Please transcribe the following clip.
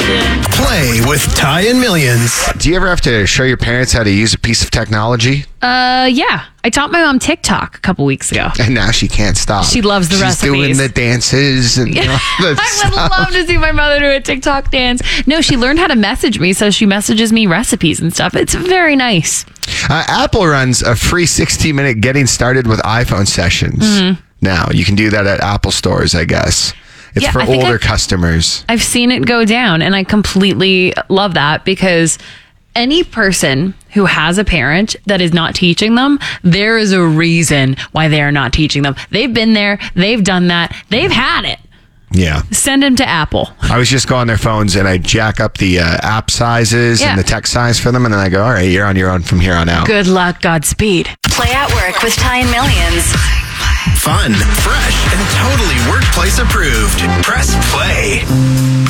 Play with Ty and Millions. Do you ever have to show your parents how to use a piece of technology? Yeah. I taught my mom TikTok a couple weeks ago. And now she can't stop. She loves the She's recipes. doing the dances and all that I would love to see my mother do a TikTok dance. No, she learned how to message me, so she messages me recipes and stuff. It's very nice. Apple runs a free 60-minute getting started with iPhone sessions. Mm-hmm. Now, you can do that at Apple stores, I guess. It's Yeah, for I think older customers. I've seen it go down, and I completely love that because any person who has a parent that is not teaching them, there is a reason why they are not teaching them. They've been there. They've done that. They've had it. Yeah. Send them to Apple. I was just go on their phones and I jack up the app sizes Yeah. and the text size for them. And then I go, all right, you're on your own from here on out. Good luck. Godspeed. Play at work with Ty and Millions. Fun, fresh, and totally workplace approved. Press play.